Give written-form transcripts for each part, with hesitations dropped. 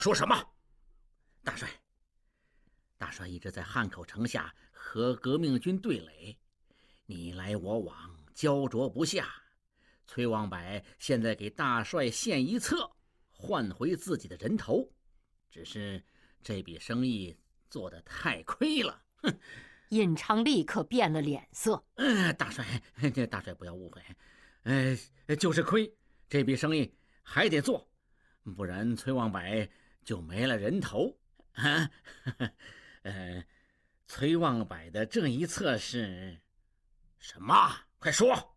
说什么？大帅，大帅一直在汉口城下和革命军对垒，你来我往，焦灼不下。崔旺柏现在给大帅献一策，换回自己的人头，只是这笔生意做得太亏了。哼！ 尹昌立刻变了脸色。 大帅不要误会，就是亏，这笔生意还得做，不然崔旺柏就没了人头。崔旺柏的这一策是什么？快说！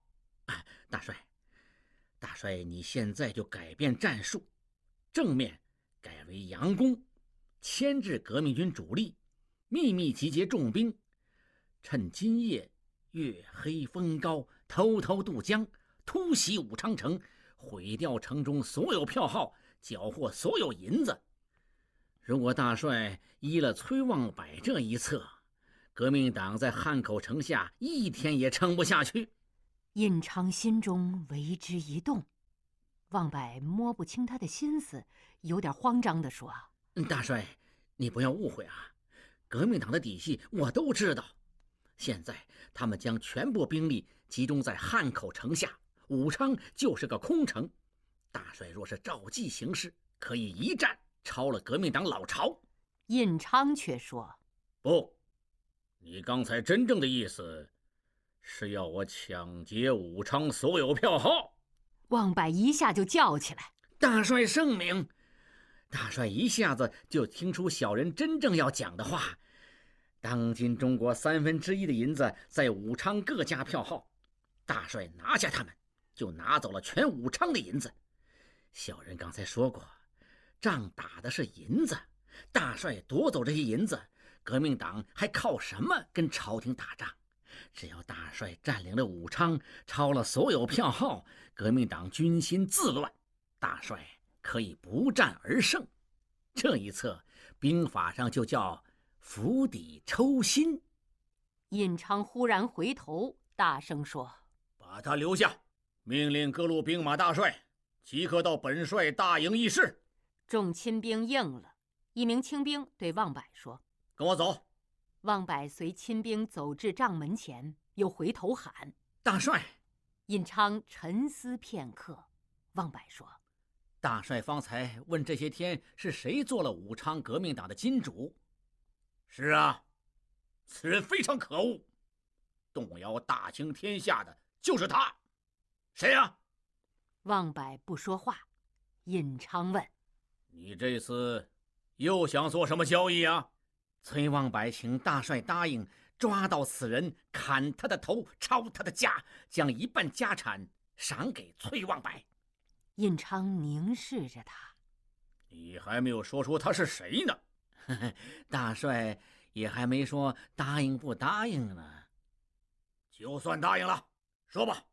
大帅，你现在就改变战术，正面改为佯攻，牵制革命军主力，秘密集结重兵，趁今夜月黑风高，偷偷渡江，突袭武昌城，毁掉城中所有票号，缴获所有银子。如果大帅依了崔旺柏这一策，革命党在汉口城下一天也撑不下去。 尹昌心中为之一动，旺柏摸不清他的心思，有点慌张地说： 大帅，你不要误会啊，革命党的底细我都知道。现在他们将全部兵力集中在汉口城下，武昌就是个空城。大帅若是照计行事，可以一战抄了革命党老巢。 尹昌却说： 不，你刚才真正的意思是要我抢劫武昌所有票号。 旺柏一下就叫起来： 大帅圣明！大帅一下子就听出小人真正要讲的话。当今中国1/3的银子在武昌各家票号，大帅拿下他们，就拿走了全武昌的银子。小人刚才说过，仗打的是银子，大帅夺走这些银子，革命党还靠什么跟朝廷打仗？只要大帅占领了武昌，抄了所有票号，革命党军心自乱，大帅可以不战而胜。这一策，兵法上就叫釜底抽薪。 尹昌忽然回头，大声说： 把他留下，命令各路兵马大帅即刻到本帅大营议事。 众亲兵应了。一名清兵对旺柏说： 跟我走。 旺柏随亲兵走至帐门前，又回头喊： 大帅！ 尹昌沉思片刻，旺柏说： 大帅方才问这些天是谁做了武昌革命党的金主？是啊，此人非常可恶，动摇大清天下的就是他。谁啊？ 旺柏不说话。尹昌问： 你这次又想做什么交易啊？崔旺柏请大帅答应抓到此人，砍他的头，抄他的家，将一半家产赏给崔旺柏。 尹昌凝视着他： 你还没有说出他是谁呢。大帅也还没说答应不答应呢。就算答应了，说吧。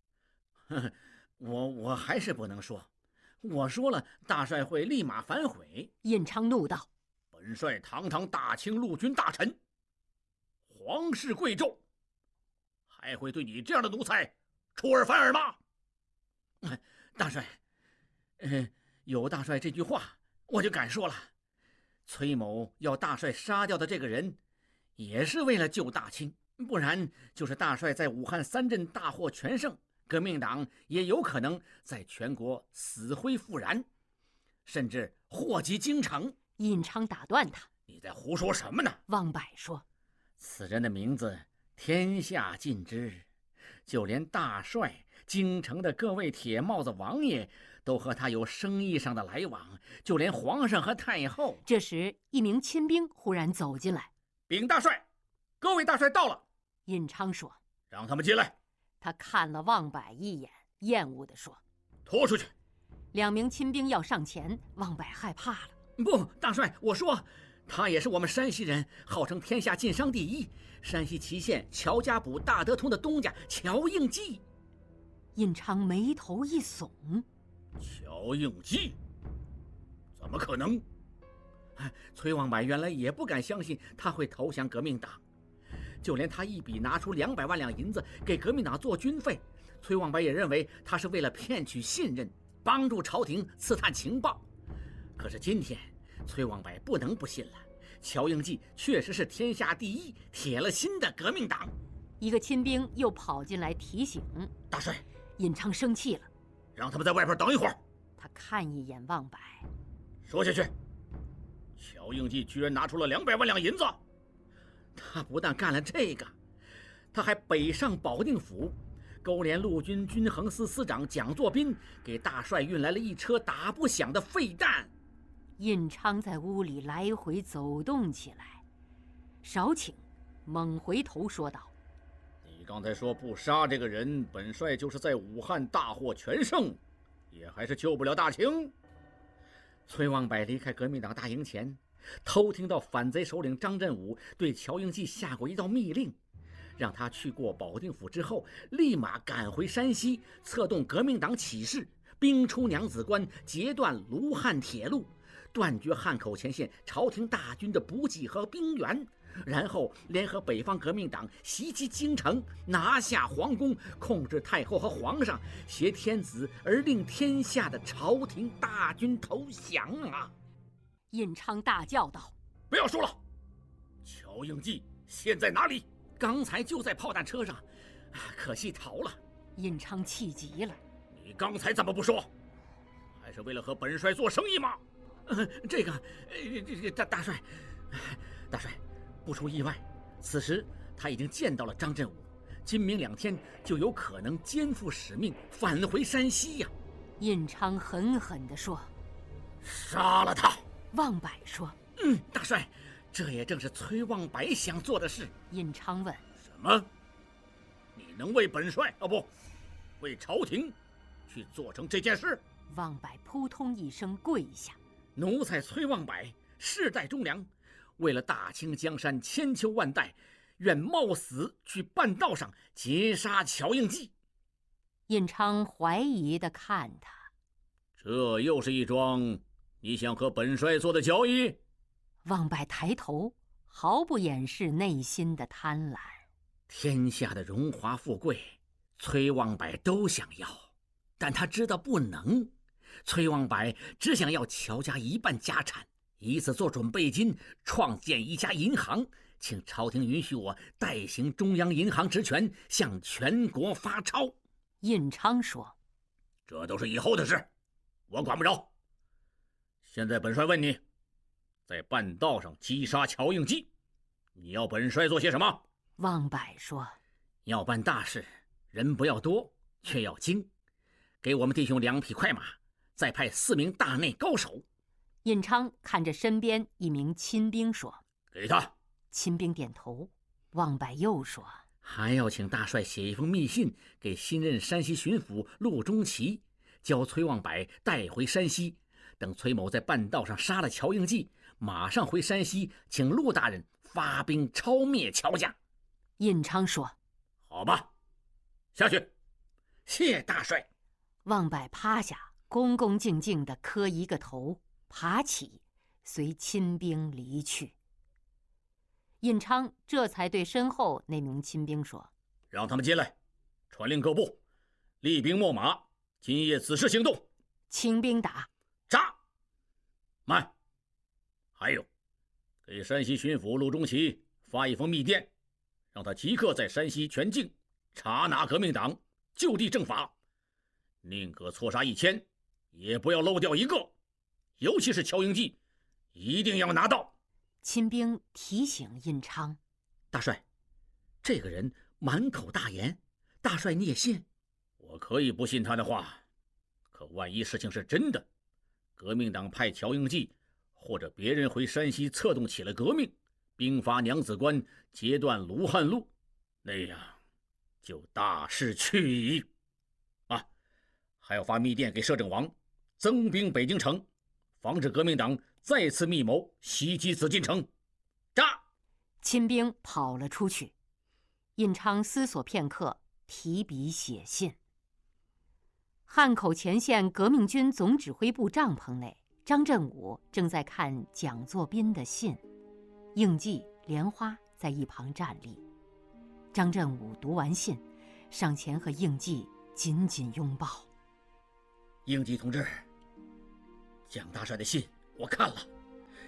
我还是不能说，我说了，大帅会立马反悔。 尹昌怒道： 本帅堂堂大清陆军大臣，皇室贵胄，还会对你这样的奴才出尔反尔吗？大帅，有大帅这句话，我就敢说了。崔某要大帅杀掉的这个人，也是为了救大清，不然就是大帅在武汉3镇大获全胜，革命党也有可能在全国死灰复燃，甚至祸及京城。 尹昌打断他： 你在胡说什么呢？ 旺柏说： 此人的名字天下尽知，就连大帅、京城的各位铁帽子王爷都和他有生意上的来往，就连皇上和太后。 这时一名亲兵忽然走进来： 禀大帅，各位大帅到了。 尹昌说： 让他们进来。 他看了旺柏一眼，厌恶地说： 拖出去。 2名亲兵要上前，旺柏害怕了： 不，大帅，我说他也是我们山西人，号称天下晋商第一，山西祁县乔家堡大德通的东家乔应基。 尹昌眉头一耸： 乔应基？怎么可能？崔旺柏原来也不敢相信他会投降革命党，就连他一笔拿出200万两银子给革命党做军费，崔旺柏也认为他是为了骗取信任，帮助朝廷刺探情报。可是今天崔旺柏不能不信了，乔应记确实是天下第一、铁了心的革命党。 一个亲兵又跑进来提醒大帅， 尹昌生气了， 让他们在外边等一会儿。 他看一眼旺柏， 说下去。乔应记居然拿出了200万两银子，他不但干了这个，他还北上保定府，勾连陆军军衡司司长蒋作斌，给大帅运来了一车打不响的废弹。 尹昌在屋里来回走动起来，少顷，猛回头说道：“ 你刚才说不杀这个人，本帅就是在武汉大获全胜，也还是救不了大清。”崔旺柏离开革命党大营前，偷听到反贼首领张振武对乔应记下过一道密令，让他去过保定府之后，立马赶回山西，策动革命党起事，兵出娘子关，截断卢汉铁路，断绝汉口前线朝廷大军的补给和兵源，然后联合北方革命党袭击京城，拿下皇宫，控制太后和皇上，挟天子而令天下的朝廷大军投降啊！ 尹昌大叫道：“ 不要说了，乔应记现在哪里？刚才就在炮弹车上，可惜逃了。” 尹昌气急了：“ 你刚才怎么不说？还是为了和本帅做生意吗？”这个大帅，不出意外，此时他已经见到了张振武，今明2天就有可能肩负使命返回山西呀。 尹昌狠狠地说：“ 杀了他！” 旺柏说：“ 大帅，这也正是崔旺柏想做的事。” 尹昌问：“ 什么？你能为本帅不，为朝廷去做成这件事？” 旺柏扑通一声跪下：“ 奴才崔旺柏世代忠良，为了大清江山千秋万代，愿冒死去半道上截杀乔应记。” 尹昌怀疑地看他：“ 这又是一桩你想和本帅做的交易？” 旺柏抬头，毫不掩饰内心的贪婪。 天下的荣华富贵，崔旺柏都想要，但他知道不能。崔旺柏只想要乔家一半家产，以此做准备金，创建一家银行，请朝廷允许我代行中央银行职权，向全国发钞。 尹昌说：“ 这都是以后的事，我管不着。现在本帅问你，在半道上击杀乔应记，你要本帅做些什么？” 旺柏说：“ 要办大事，人不要多，却要精。给我们弟兄2匹快马，再派4名大内高手。” 尹昌看着身边一名亲兵说：“ 给他。” 亲兵点头。旺柏又说：“ 还要请大帅写一封密信给新任山西巡抚陆中奇，教崔旺柏带回山西。等崔某在半道上杀了乔应记，马上回山西，请陆大人发兵抄灭乔家。” 尹昌说：“ 好吧，下去。谢大帅。” 旺柏趴下，恭恭敬敬地磕一个头，爬起，随亲兵离去。尹昌这才对身后那名亲兵说：“ 让他们进来，传令各部，厉兵秣马，今夜子时行动。” 清兵打：“ 扎！慢！还有，给山西巡抚陆中奇发一封密电，让他即刻在山西全境查拿革命党，就地正法，宁可错杀1000，也不要漏掉一个，尤其是乔应记，一定要拿到。” 亲兵提醒尹昌：“ 大帅，这个人满口大言，大帅你也信？”“我可以不信他的话，可万一事情是真的，革命党派乔应记或者别人回山西策动起了革命，兵发娘子关，截断卢汉路，那样就大势去矣。还要发密电给摄政王，增兵北京城，防止革命党再次密谋袭击紫禁城。”扎！ 亲兵跑了出去。尹昌思索片刻，提笔写信。汉口前线革命军总指挥部帐篷内，张振武正在看蒋作斌的信，应记、莲花在一旁站立。张振武读完信，上前和应记紧紧拥抱。 应记同志，蒋大帅的信我看了，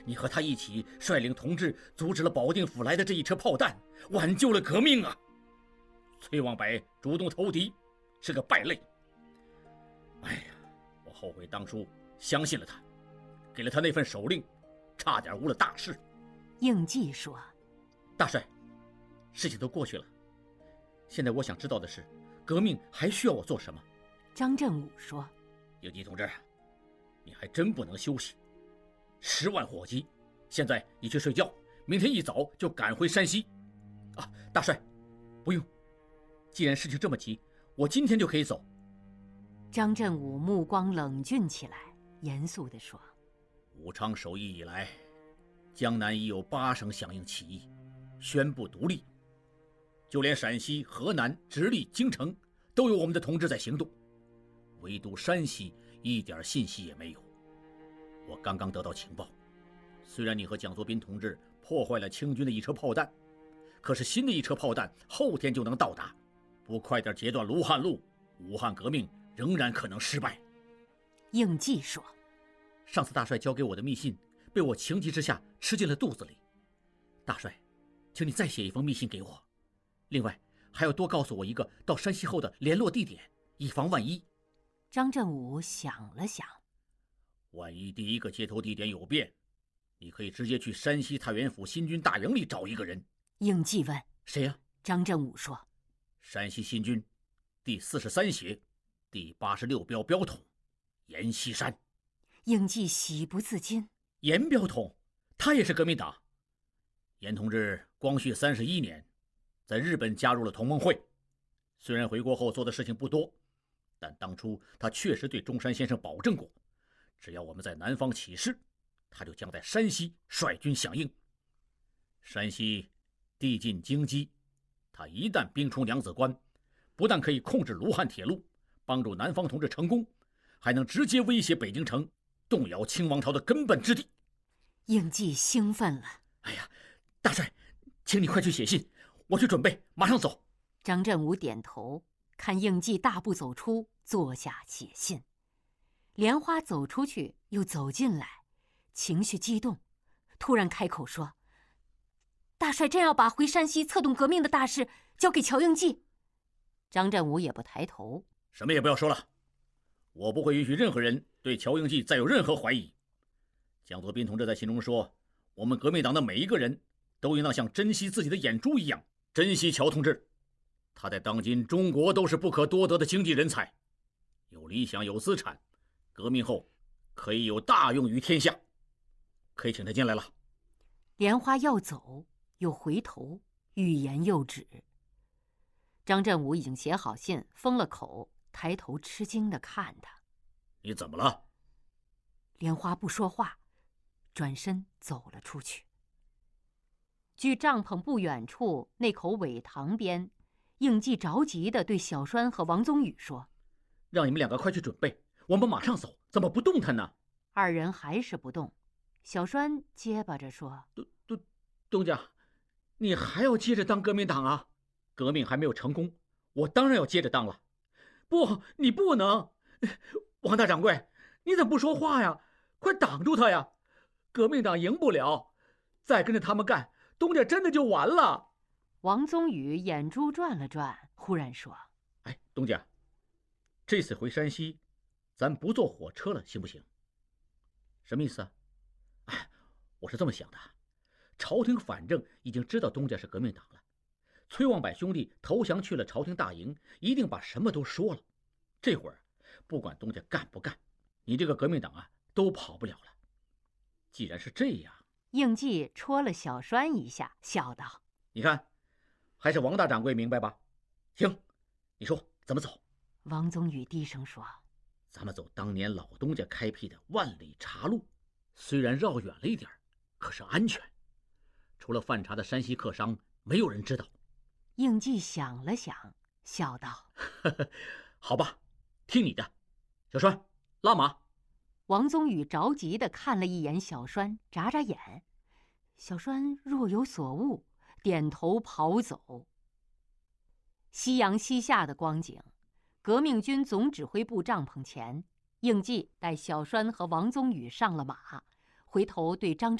你和他一起率领同志阻止了保定府来的这一车炮弹，挽救了革命啊！崔望白主动投敌，是个败类。哎呀，我后悔当初相信了他，给了他那份手令，差点误了大事。 应季说：“ 大帅，事情都过去了，现在我想知道的是，革命还需要我做什么？” 张振武说：“ 应季同志，你还真不能休息。10万火急，现在你去睡觉，明天一早就赶回山西。啊，大帅，不用，既然事情这么急，我今天就可以走。” 张振武目光冷峻起来，严肃地说：“ 武昌首义以来，江南已有8省响应起义，宣布独立，就连陕西、河南、直隶、京城都有我们的同志在行动，唯独山西一点信息也没有。我刚刚得到情报，虽然你和蒋作斌同志破坏了清军的一车炮弹，可是新的一车炮弹后天就能到达，不快点截断卢汉路，武汉革命仍然可能失败。” 应季说：“ 上次大帅交给我的密信被我情急之下吃进了肚子里，大帅，请你再写一封密信给我，另外还要多告诉我一个到山西后的联络地点，以防万一。” 张振武想了想：“ 万一第一个接头地点有变，你可以直接去山西太原府新军大营里找一个人。” 应季问：“ 谁呀？” 张振武说：“ 山西新军第43协第86标标统阎锡山。” 应季喜不自禁：“ 阎标统，他也是革命党。阎同志光绪31年在日本加入了同盟会，虽然回国后做的事情不多，但当初他确实对中山先生保证过，只要我们在南方起事，他就将在山西率军响应。山西地近京畿，他一旦兵冲娘子关，不但可以控制卢汉铁路，帮助南方同志成功，还能直接威胁北京城，动摇清王朝的根本之地。” 应季兴奋了：“ 哎呀，大帅，请你快去写信，我去准备，马上走。” 张振武点头，看应季大步走出，坐下写信。莲花走出去又走进来，情绪激动，突然开口说：“大帅真要把回山西策动革命的大事交给乔应季？”张振武也不抬头：“ 什么也不要说了，我不会允许任何人对乔应季再有任何怀疑。蒋作斌同志在信中说，我们革命党的每一个人都应当像珍惜自己的眼珠一样珍惜乔同志。他在当今中国都是不可多得的经济人才，有理想有资产，革命后可以有大用于天下。可以请他进来了。” 莲花要走，又回头，欲言又止。张振武已经写好信，封了口，抬头吃惊地看他：“ 你怎么了？” 莲花不说话，转身走了出去。距帐篷不远处那口苇塘边，应季着急地对小栓和王宗宇说：“ 让你们2个快去准备，我们马上走，怎么不动弹呢？” 二人还是不动。小栓结巴着说：“ 东家，你还要接着当革命党啊？革命还没有成功，我当然要接着当了。”“不，你不能！王大掌柜，你怎么不说话呀？快挡住他呀！革命党赢不了，再跟着他们干，东家真的就完了。” 王宗宇眼珠转了转，忽然说：“ 哎，东家，这次回山西，咱不坐火车了，行不行？”“什么意思啊？”“哎，我是这么想的，朝廷反正已经知道东家是革命党了，崔望柏兄弟投降去了朝廷大营，一定把什么都说了。这会儿不管东家干不干，你这个革命党啊都跑不了了。既然是这样。” 应季戳了小栓一下，笑道：“ 你看，还是王大掌柜明白吧？行，你说怎么走？” 王宗宇低声说：“ 咱们走当年老东家开辟的万里茶路，虽然绕远了一点，可是安全。除了贩茶的山西客商，没有人知道。” 应季想了想，笑道：“ 好吧，听你的。小栓，拉马。” 王宗宇着急地看了一眼小栓，眨眨眼。小栓若有所悟，点头跑走。夕阳西下的光景，革命军总指挥部帐篷前，应季带小栓和王宗宇上了马，回头对张